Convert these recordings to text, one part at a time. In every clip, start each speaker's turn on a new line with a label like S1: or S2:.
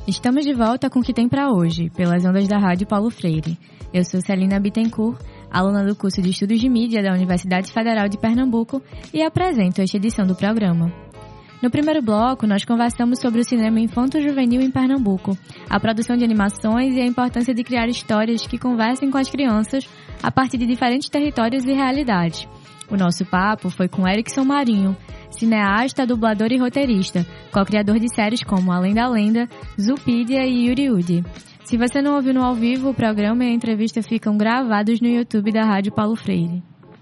S1: Estamos de volta com o que tem para hoje, pelas ondas da Rádio Paulo Freire. Eu sou Celina Bittencourt, aluna do curso de Estudos de Mídia da Universidade Federal de Pernambuco e apresento esta edição do programa. No primeiro bloco, nós conversamos sobre o cinema infanto-juvenil em Pernambuco, a produção de animações e a importância de criar histórias que conversem com as crianças a partir de diferentes territórios e realidades. O nosso papo foi com Erickson Marinho, cineasta, dublador e roteirista, co-criador de séries como Além da Lenda, Zoopedia e Yuri Udi. Se você não ouviu no ao vivo, o programa e a entrevista ficam gravados no YouTube da Rádio Paulo Freire.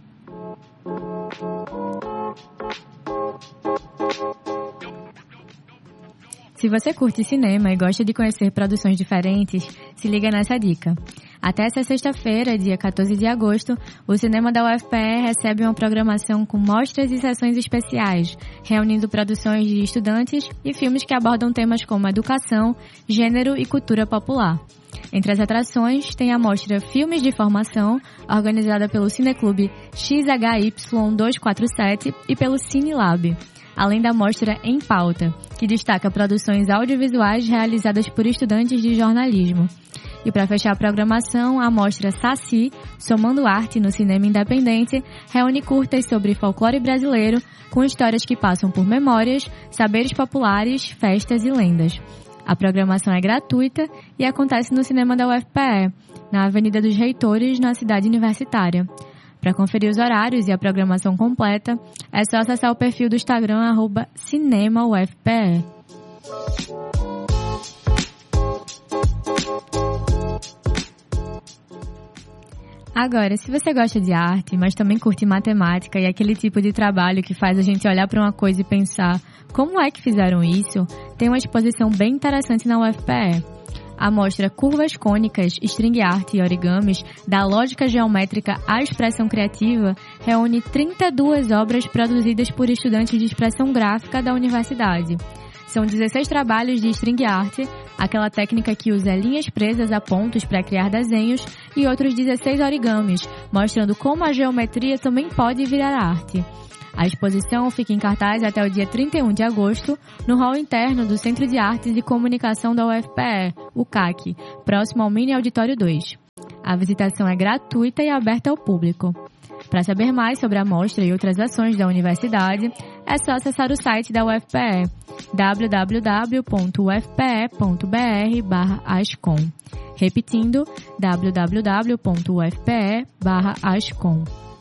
S1: Se você curte cinema e gosta de conhecer produções diferentes, se liga nessa dica. Até essa sexta-feira, dia 14 de agosto, o cinema da UFPE recebe uma programação com mostras e sessões especiais, reunindo produções de estudantes e filmes que abordam temas como educação, gênero e cultura popular. Entre as atrações, tem a mostra Filmes de Formação, organizada pelo Cineclube XHY247 e pelo Cinelab, além da mostra Em Pauta, que destaca produções audiovisuais realizadas por estudantes de jornalismo. E para fechar a programação, a mostra Saci, Somando Arte no Cinema Independente, reúne curtas sobre folclore brasileiro, com histórias que passam por memórias, saberes populares, festas e lendas. A programação é gratuita e acontece no cinema da UFPE, na Avenida dos Reitores, na cidade universitária. Para conferir os horários e a programação completa, é só acessar o perfil do Instagram @cinemaufpe. Agora, se você gosta de arte, mas também curte matemática e aquele tipo de trabalho que faz a gente olhar para uma coisa e pensar como é que fizeram isso, tem uma exposição bem interessante na UFPE. A mostra Curvas Cônicas, String Art e Origamis, da lógica geométrica à expressão criativa, reúne 32 obras produzidas por estudantes de expressão gráfica da universidade. São 16 trabalhos de string art, aquela técnica que usa linhas presas a pontos para criar desenhos, e outros 16 origamis, mostrando como a geometria também pode virar arte. A exposição fica em cartaz até o dia 31 de agosto, no hall interno do Centro de Artes e Comunicação da UFPE, o CAC, próximo ao Mini Auditório 2. A visitação é gratuita e aberta ao público. Para saber mais sobre a mostra e outras ações da universidade, é só acessar o site da UFPE, www.ufpe.br/ascom. Repetindo, www.ufpe.br/ascom.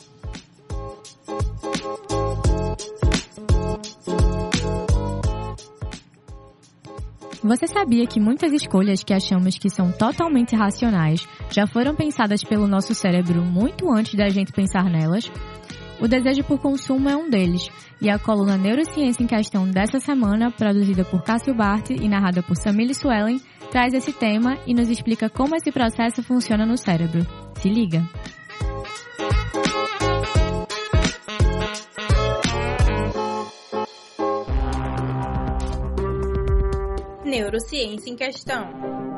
S1: Você sabia que muitas escolhas que achamos que são totalmente racionais já foram pensadas pelo nosso cérebro muito antes da gente pensar nelas? O desejo por consumo é um deles, e a coluna Neurociência em Questão dessa semana, produzida por Cássio Bart e narrada por Samile Suelen, traz esse tema e nos explica como esse processo funciona no cérebro. Se liga!
S2: Neurociência em Questão.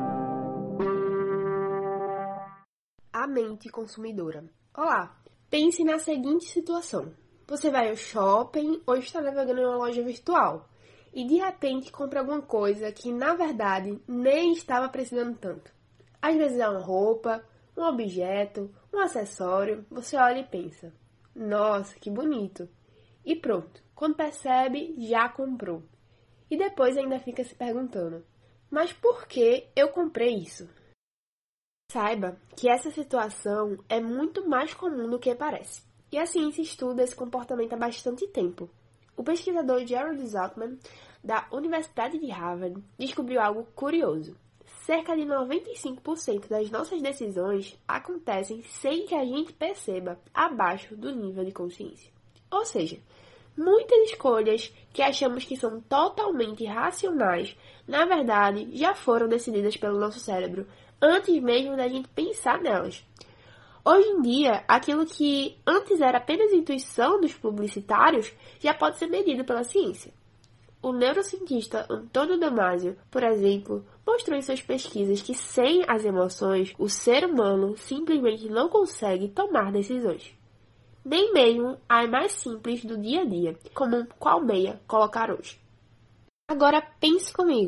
S3: A mente consumidora. Olá, pense na seguinte situação. Você vai ao shopping ou está navegando em uma loja virtual e de repente compra alguma coisa que na verdade nem estava precisando tanto. Às vezes é uma roupa, um objeto, um acessório. Você olha e pensa, nossa, que bonito. E pronto, quando percebe, já comprou. E depois ainda fica se perguntando, mas por que eu comprei isso? Saiba que essa situação é muito mais comum do que parece. E a ciência estuda esse comportamento há bastante tempo. O pesquisador Gerald Zuckman, da Universidade de Harvard, descobriu algo curioso. Cerca de 95% das nossas decisões acontecem sem que a gente perceba abaixo do nível de consciência. Ou seja, muitas escolhas que achamos que são totalmente racionais, na verdade, já foram decididas pelo nosso cérebro antes mesmo da gente pensar nelas. Hoje em dia, aquilo que antes era apenas intuição dos publicitários já pode ser medido pela ciência. O neurocientista Antônio Damasio, por exemplo, mostrou em suas pesquisas que sem as emoções, o ser humano simplesmente não consegue tomar decisões. Nem mesmo as mais simples do dia a dia, como qual meia colocar hoje. Agora pense comigo,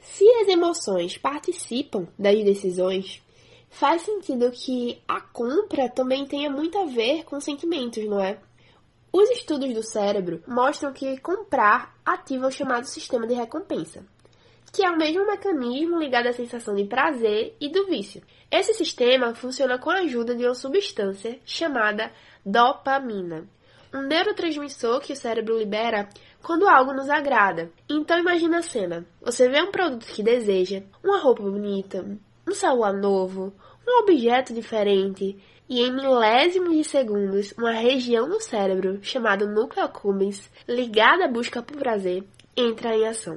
S3: Se as emoções participam das decisões, faz sentido que a compra também tenha muito a ver com sentimentos, não é? Os estudos do cérebro mostram que comprar ativa o chamado sistema de recompensa, que é o mesmo mecanismo ligado à sensação de prazer e do vício. Esse sistema funciona com a ajuda de uma substância chamada dopamina, um neurotransmissor que o cérebro libera quando algo nos agrada. Então imagina a cena, você vê um produto que deseja, uma roupa bonita, um celular novo, um objeto diferente, e em milésimos de segundos, uma região no cérebro, chamada núcleo accumbens, ligada à busca por prazer, entra em ação.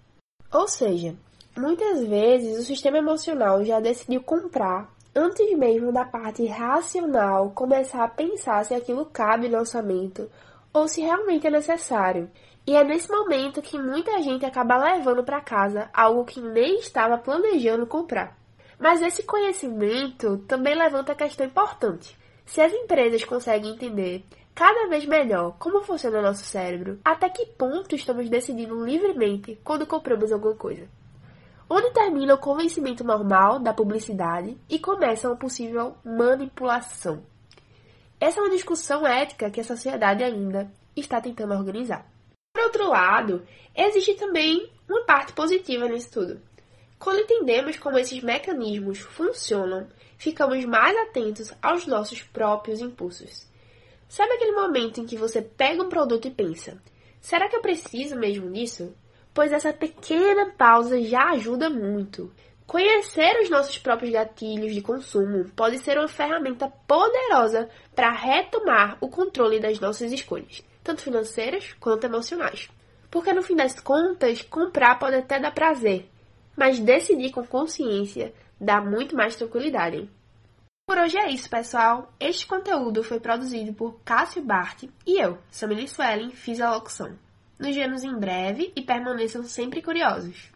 S3: Ou seja, muitas vezes o sistema emocional já decidiu comprar antes mesmo da parte racional começar a pensar se aquilo cabe no orçamento ou se realmente é necessário. E é nesse momento que muita gente acaba levando para casa algo que nem estava planejando comprar. Mas esse conhecimento também levanta a questão importante. Se as empresas conseguem entender cada vez melhor como funciona o nosso cérebro, até que ponto estamos decidindo livremente quando compramos alguma coisa? Onde termina o convencimento normal da publicidade e começa uma possível manipulação? Essa é uma discussão ética que a sociedade ainda está tentando organizar. Por outro lado, existe também uma parte positiva nisso tudo. Quando entendemos como esses mecanismos funcionam, ficamos mais atentos aos nossos próprios impulsos. Sabe aquele momento em que você pega um produto e pensa, será que eu preciso mesmo disso? Pois essa pequena pausa já ajuda muito. Conhecer os nossos próprios gatilhos de consumo pode ser uma ferramenta poderosa para retomar o controle das nossas escolhas, tanto financeiras quanto emocionais. Porque no fim das contas, comprar pode até dar prazer, mas decidir com consciência dá muito mais tranquilidade. Por hoje é isso, pessoal. Este conteúdo foi produzido por Cássio Bart e eu, Samily Suelen, fiz a locução. Nos vemos em breve e permaneçam sempre curiosos.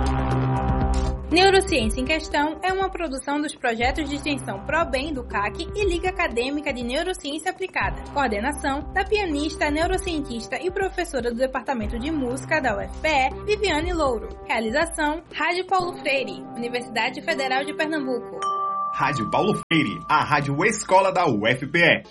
S2: Neurociência em Questão é uma produção dos projetos de extensão ProBem do CAC e Liga Acadêmica de Neurociência Aplicada. Coordenação da pianista, neurocientista e professora do Departamento de Música da UFPE, Viviane Louro. Realização, Rádio Paulo Freire, Universidade Federal de Pernambuco.
S4: Rádio Paulo Freire, a rádio escola da UFPE.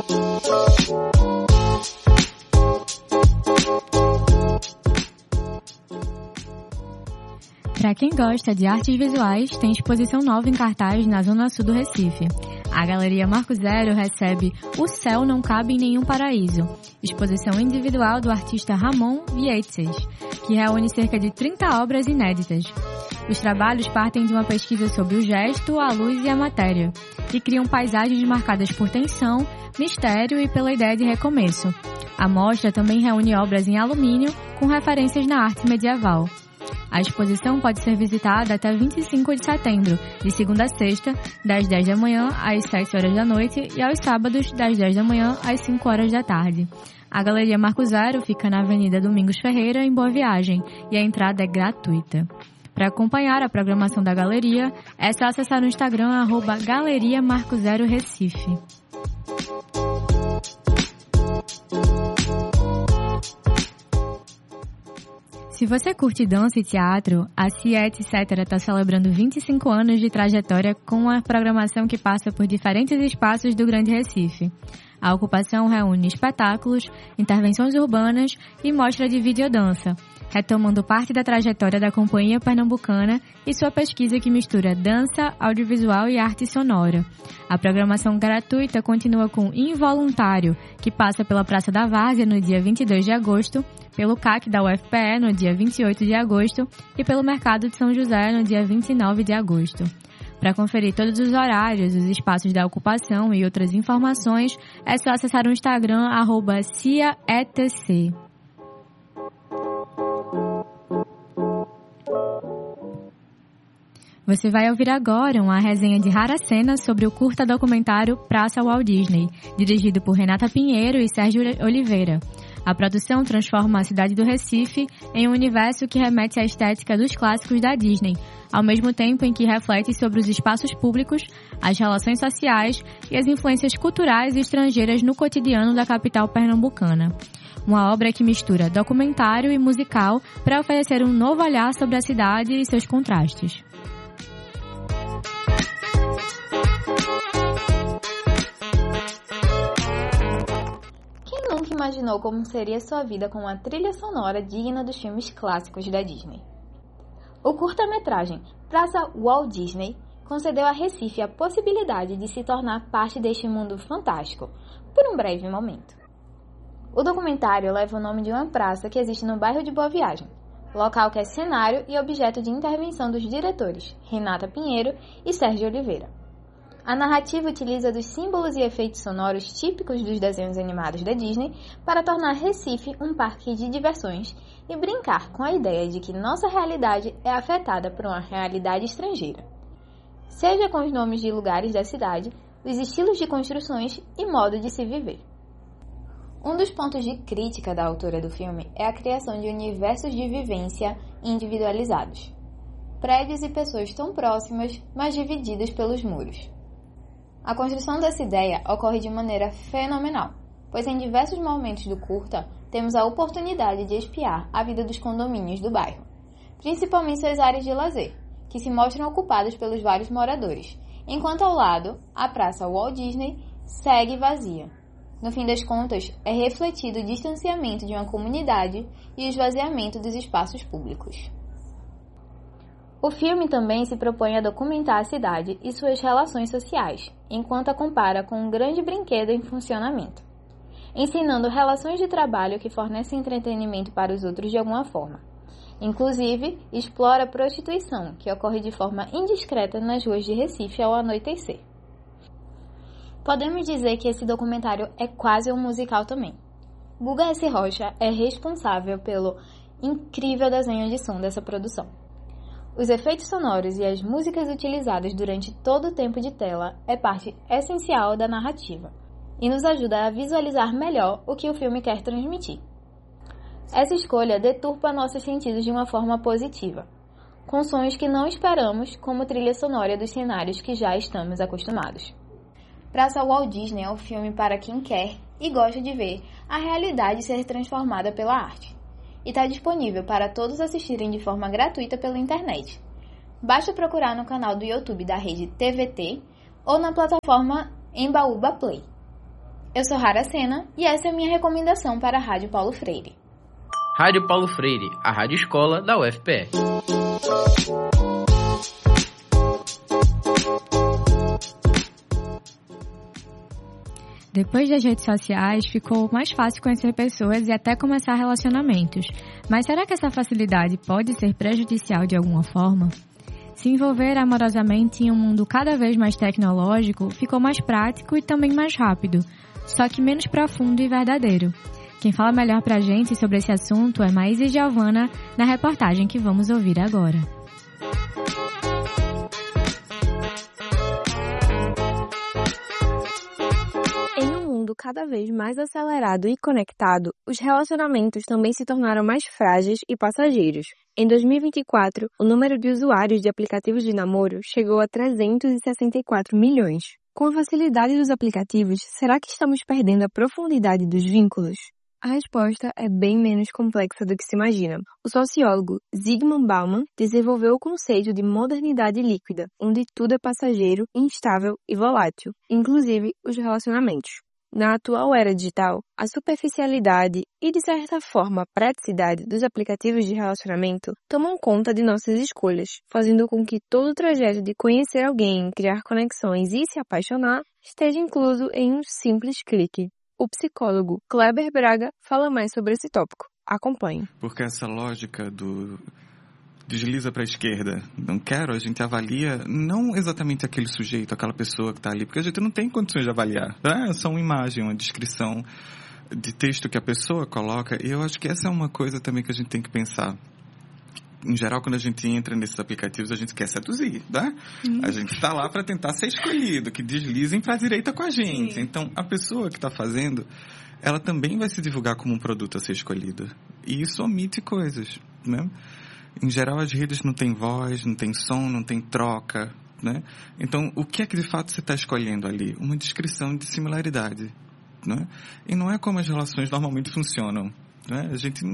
S1: Para quem gosta de artes visuais, tem exposição nova em cartaz na Zona Sul do Recife. A Galeria Marco Zero recebe O Céu Não Cabe em Nenhum Paraíso, exposição individual do artista Ramon Vietzes, que reúne cerca de 30 obras inéditas. Os trabalhos partem de uma pesquisa sobre o gesto, a luz e a matéria, e criam paisagens marcadas por tensão, mistério e pela ideia de recomeço. A mostra também reúne obras em alumínio com referências na arte medieval. A exposição pode ser visitada até 25 de setembro, de segunda a sexta, das 10 da manhã às 7 horas da noite e aos sábados, das 10 da manhã às 5 horas da tarde. A Galeria Marco Zero fica na Avenida Domingos Ferreira, em Boa Viagem, e a entrada é gratuita. Para acompanhar a programação da galeria, é só acessar o Instagram @Galeria Marco Zero Recife. Se você curte dança e teatro, a CIA Etc. está celebrando 25 anos de trajetória com uma programação que passa por diferentes espaços do Grande Recife. A ocupação reúne espetáculos, intervenções urbanas e mostra de videodança, retomando parte da trajetória da Companhia Pernambucana e sua pesquisa que mistura dança, audiovisual e arte sonora. A programação gratuita continua com Involuntário, que passa pela Praça da Várzea no dia 22 de agosto, pelo CAC da UFPE no dia 28 de agosto e pelo Mercado de São José no dia 29 de agosto. Para conferir todos os horários, os espaços da ocupação e outras informações, é só acessar o Instagram @CIAETC. Você vai ouvir agora uma resenha de rara cena sobre o curta documentário Praça Walt Disney, dirigido por Renata Pinheiro e Sérgio Oliveira. A produção transforma a cidade do Recife em um universo que remete à estética dos clássicos da Disney, ao mesmo tempo em que reflete sobre os espaços públicos, as relações sociais e as influências culturais e estrangeiras no cotidiano da capital pernambucana. uma obra que mistura documentário e musical para oferecer um novo olhar sobre a cidade e seus contrastes.
S5: Quem nunca imaginou como seria sua vida com uma trilha sonora digna dos filmes clássicos da Disney? O curta-metragem Praça Walt Disney concedeu a Recife a possibilidade de se tornar parte deste mundo fantástico, por um breve momento. O documentário leva o nome de uma praça que existe no bairro de Boa Viagem, local que é cenário e objeto de intervenção dos diretores Renata Pinheiro e Sérgio Oliveira. A narrativa utiliza dos símbolos e efeitos sonoros típicos dos desenhos animados da Disney para tornar Recife um parque de diversões e brincar com a ideia de que nossa realidade é afetada por uma realidade estrangeira, seja com os nomes de lugares da cidade, os estilos de construções e modo de se viver. Um dos pontos de crítica da autora do filme é a criação de universos de vivência individualizados. Prédios e pessoas tão próximas, mas divididas pelos muros. A construção dessa ideia ocorre de maneira fenomenal, pois em diversos momentos do curta temos a oportunidade de espiar a vida dos condomínios do bairro, principalmente suas áreas de lazer, que se mostram ocupadas pelos vários moradores, enquanto ao lado, a Praça Walt Disney segue vazia. No fim das contas, é refletido o distanciamento de uma comunidade e o esvaziamento dos espaços públicos. O filme também se propõe a documentar a cidade e suas relações sociais, enquanto a compara com um grande brinquedo em funcionamento, ensinando relações de trabalho que fornecem entretenimento para os outros de alguma forma. Inclusive, explora a prostituição, que ocorre de forma indiscreta nas ruas de Recife ao anoitecer. Podemos dizer que esse documentário é quase um musical também. Guga S. Rocha é responsável pelo incrível desenho de som dessa produção. Os efeitos sonoros e as músicas utilizadas durante todo o tempo de tela é parte essencial da narrativa e nos ajuda a visualizar melhor o que o filme quer transmitir. Essa escolha deturpa nossos sentidos de uma forma positiva, com sons que não esperamos como trilha sonora dos cenários que já estamos acostumados. Praça Walt Disney é um filme para quem quer e gosta de ver a realidade ser transformada pela arte. E está disponível para todos assistirem de forma gratuita pela internet. Basta procurar no canal do YouTube da rede TVT ou na plataforma Embaúba Play. Eu sou Rara Sena e essa é a minha recomendação para a Rádio Paulo Freire.
S6: Rádio Paulo Freire, a rádio escola da UFPE.
S1: Depois das redes sociais, ficou mais fácil conhecer pessoas e até começar relacionamentos. Mas será que essa facilidade pode ser prejudicial de alguma forma? Se envolver amorosamente em um mundo cada vez mais tecnológico ficou mais prático e também mais rápido, só que menos profundo e verdadeiro. Quem fala melhor pra gente sobre esse assunto é Maísa Giovana, na reportagem que vamos ouvir agora.
S7: Cada vez mais acelerado e conectado, os relacionamentos também se tornaram mais frágeis e passageiros. Em 2024, o número de usuários de aplicativos de namoro chegou a 364 milhões. Com a facilidade dos aplicativos, será que estamos perdendo a profundidade dos vínculos? A resposta é bem menos complexa do que se imagina. O sociólogo Zygmunt Bauman desenvolveu o conceito de modernidade líquida, onde tudo é passageiro, instável e volátil, inclusive os relacionamentos. Na atual era digital, a superficialidade e, de certa forma, a praticidade dos aplicativos de relacionamento tomam conta de nossas escolhas, fazendo com que todo o trajeto de conhecer alguém, criar conexões e se apaixonar esteja incluso em um simples clique. O psicólogo Kleber Braga fala mais sobre esse tópico. Acompanhe.
S8: Porque essa lógica do desliza para a esquerda, não quero, a gente avalia não exatamente aquele sujeito, aquela pessoa que está ali, porque a gente não tem condições de avaliar. É só uma imagem, uma descrição de texto que a pessoa coloca, e eu acho que essa é uma coisa também que a gente tem que pensar. Em geral, quando a gente entra nesses aplicativos, a gente quer seduzir, tá? A gente está lá para tentar ser escolhido, que deslizem para a direita com a gente. Sim. Então, a pessoa que está fazendo, ela também vai se divulgar como um produto a ser escolhido. E isso omite coisas, né? Em geral, as redes não têm voz, não tem som, não tem troca, né? Então, o que é que de fato você está escolhendo ali? Uma descrição de similaridade, né? E não é como as relações normalmente funcionam, né? A gente,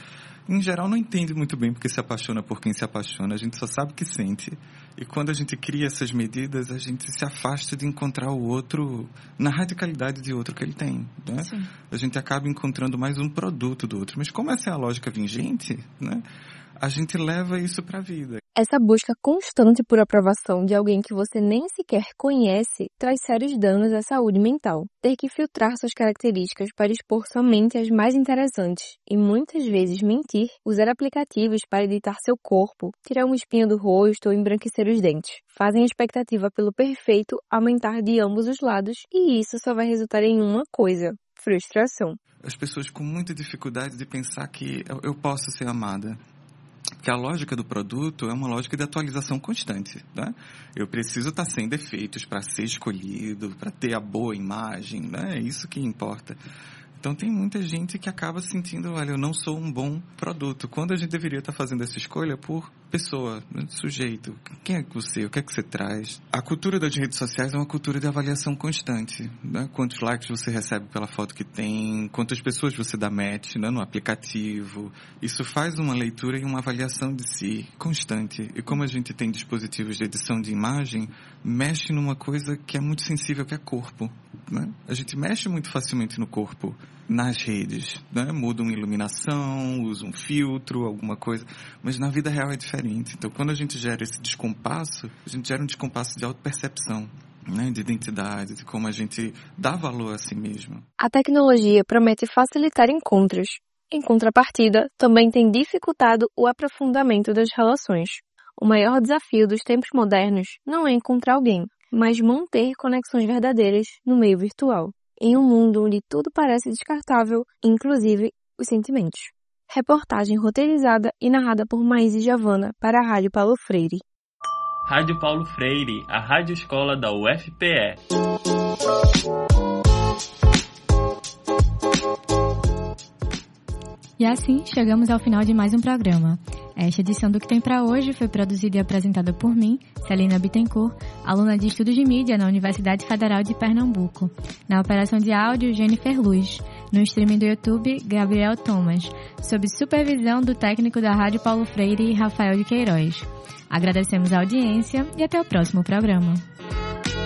S8: em geral, não entende muito bem porque se apaixona por quem se apaixona. A gente só sabe o que sente. E quando a gente cria essas medidas, a gente se afasta de encontrar o outro na radicalidade de outro que ele tem, né?
S1: Sim.
S8: A gente acaba encontrando mais um produto do outro. Mas como essa é a lógica vigente, né? A gente leva isso para a vida.
S7: Essa busca constante por aprovação de alguém que você nem sequer conhece traz sérios danos à saúde mental. Ter que filtrar suas características para expor somente as mais interessantes e muitas vezes mentir, usar aplicativos para editar seu corpo, tirar uma espinha do rosto ou embranquecer os dentes, fazem a expectativa pelo perfeito aumentar de ambos os lados e isso só vai resultar em uma coisa: frustração.
S8: As pessoas com muita dificuldade de pensar que eu posso ser amada. Que a lógica do produto é uma lógica de atualização constante, né? Eu preciso estar sem defeitos para ser escolhido, para ter a boa imagem, né? É isso que importa. Então tem muita gente que acaba sentindo, olha, eu não sou um bom produto, quando a gente deveria estar fazendo essa escolha por pessoa, sujeito. Quem é você? O que é que você traz? A cultura das redes sociais é uma cultura de avaliação constante, né? Quantos likes você recebe pela foto que tem, quantas pessoas você dá match, né, no aplicativo. Isso faz uma leitura e uma avaliação de si constante. E como a gente tem dispositivos de edição de imagem, mexe numa coisa que é muito sensível, que é corpo, né? A gente mexe muito facilmente no corpo nas redes, né? Muda uma iluminação, usa um filtro, alguma coisa, mas na vida real é diferente. Então, quando a gente gera esse descompasso, a gente gera um descompasso de autopercepção, né? De identidade, de como a gente dá valor a si mesmo.
S7: A tecnologia promete facilitar encontros. Em contrapartida, também tem dificultado o aprofundamento das relações. O maior desafio dos tempos modernos não é encontrar alguém, mas manter conexões verdadeiras no meio virtual, em um mundo onde tudo parece descartável, inclusive os sentimentos. Reportagem roteirizada e narrada por Maíse Giovana para a Rádio Paulo Freire.
S9: Rádio Paulo Freire, a rádio escola da UFPE.
S1: E assim, chegamos ao final de mais um programa. Esta edição do Que Tem Pra Hoje foi produzida e apresentada por mim, Celina Bittencourt, aluna de Estudos de Mídia na Universidade Federal de Pernambuco. Na operação de áudio, Jennifer Luz. No streaming do YouTube, Gabriel Thomas. Sob supervisão do técnico da Rádio Paulo Freire, Rafael de Queiroz. Agradecemos a audiência e até o próximo programa.